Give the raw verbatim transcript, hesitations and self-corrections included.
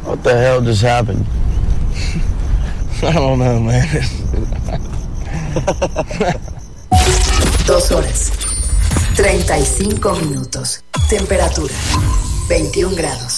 What the hell just happened? I don't know, man. Dos horas, treinta y cinco minutos. Temperatura, veintiún grados.